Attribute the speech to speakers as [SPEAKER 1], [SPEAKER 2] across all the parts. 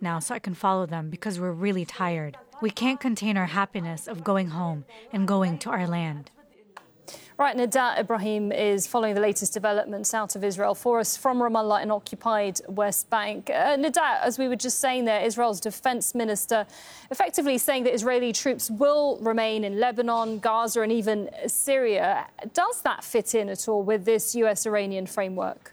[SPEAKER 1] now so I can follow them because we're really tired. We can't contain our happiness of going home and going to our land.
[SPEAKER 2] Right, Nadaat Ibrahim is following the latest developments out of Israel for us from Ramallah in occupied West Bank. Nadaat, as we were just saying there, Israel's defense minister effectively saying that Israeli troops will remain in Lebanon, Gaza and even Syria. Does that fit in at all with this US-Iranian framework?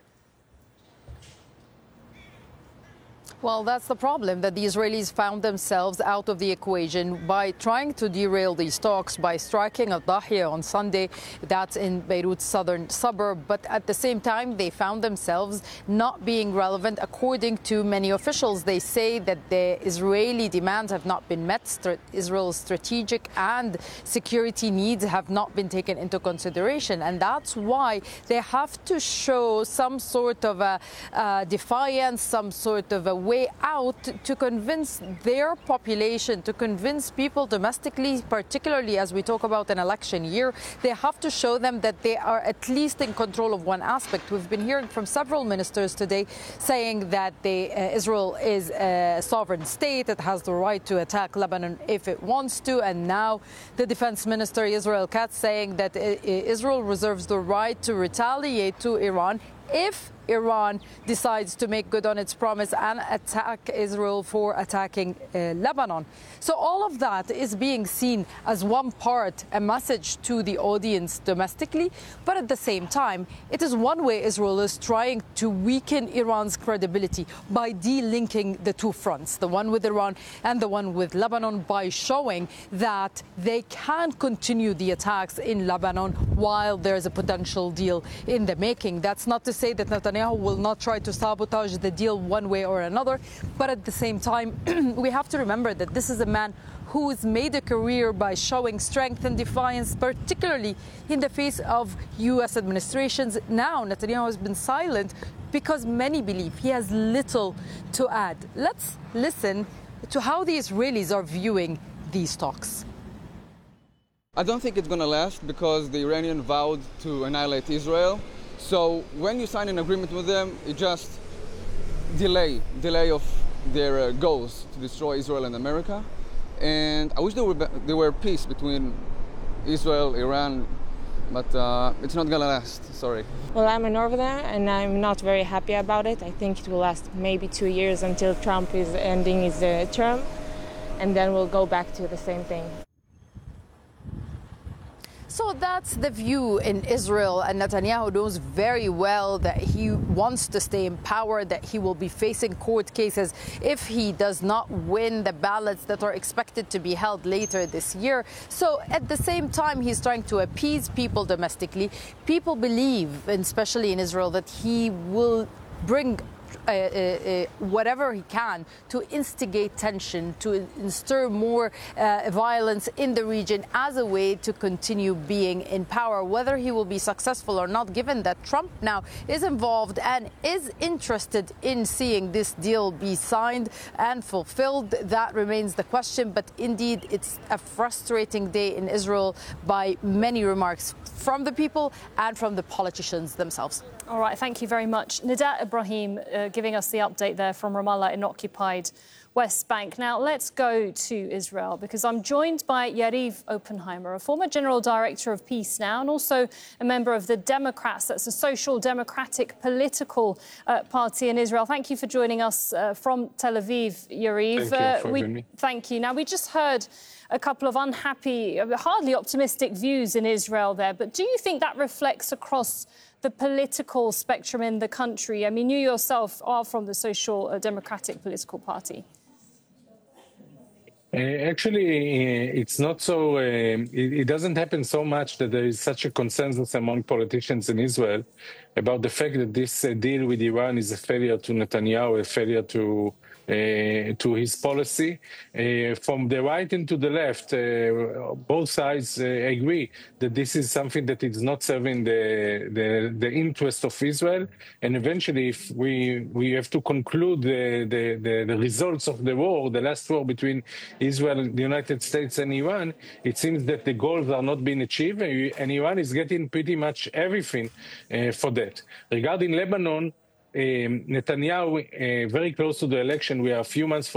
[SPEAKER 3] Well, that's the problem, that the Israelis found themselves out of the equation by trying to derail these talks by striking Al-Dahiya on Sunday. That's in Beirut's southern suburb. But at the same time, they found themselves not being relevant. According to many officials, they say that the Israeli demands have not been met. Israel's strategic and security needs have not been taken into consideration. And that's why they have to show some sort of a defiance, some sort of a way out to convince their population, to convince people domestically, particularly as we talk about an election year. They have to show them that they are at least in control of one aspect. We've been hearing from several ministers today saying that Israel is a sovereign state. It has the right to attack Lebanon if it wants to. And now the defense minister, Israel Katz, saying that Israel reserves the right to retaliate to Iran if Iran decides to make good on its promise and attack Israel for attacking Lebanon. So all of that is being seen as one part, a message to the audience domestically. But at the same time, it is one way Israel is trying to weaken Iran's credibility by delinking the two fronts, the one with Iran and the one with Lebanon, by showing that they can continue the attacks in Lebanon while there's a potential deal in the making. That's not to say that Netanyahu will not try to sabotage the deal one way or another. But at the same time, we have to remember that this is a man who's made a career by showing strength and defiance, particularly in the face of U.S. administrations. Now, Netanyahu has been silent because many believe he has little to add. Let's listen to how the Israelis are viewing these talks.
[SPEAKER 4] I don't think it's going to last because the Iranians vowed to annihilate Israel. So when you sign an agreement with them, it just delay of their goals to destroy Israel and America. And I wish there were peace between Israel, Iran, but it's not going to last, sorry.
[SPEAKER 5] Well, I'm a Northerner and I'm not very happy about it. I think it will last maybe 2 years until Trump is ending his term, and then we'll go back to the same thing.
[SPEAKER 3] So that's the view in Israel, and Netanyahu knows very well that he wants to stay in power, that he will be facing court cases if he does not win the ballots that are expected to be held later this year. So at the same time, he's trying to appease people domestically. People believe, and especially in Israel, that he will bring whatever he can to instigate tension, to instir more violence in the region as a way to continue being in power. Whether he will be successful or not, given that Trump now is involved and is interested in seeing this deal be signed and fulfilled, that remains the question. But indeed, it's a frustrating day in Israel by many remarks from the people and from the politicians themselves.
[SPEAKER 2] All right, thank you very much. Nadaat Ibrahim giving us the update there from Ramallah in occupied West Bank. Now, let's go to Israel because I'm joined by Yariv Oppenheimer, a former general director of Peace Now and also a member of the Democrats. That's a social democratic political party in Israel. Thank you for joining us from Tel Aviv, Yariv.
[SPEAKER 6] Thank you for having me.
[SPEAKER 2] Thank you. Now, we just heard a couple of unhappy, hardly optimistic views in Israel there. But do you think that reflects across the political spectrum in the country? I mean, you yourself are from the Social Democratic political party.
[SPEAKER 6] Actually, it's not so, it doesn't happen so much that there is such a consensus among politicians in Israel about the fact that this deal with Iran is a failure to Netanyahu, a failure to his policy. From the right and to the left, both sides agree that this is something that is not serving the interest of Israel. And eventually, if we have to conclude the results of the war, the last war between Israel, the United States and Iran, it seems that the goals are not being achieved, and Iran is getting pretty much everything for that. Regarding Lebanon, Netanyahu, very close to the election, we are a few months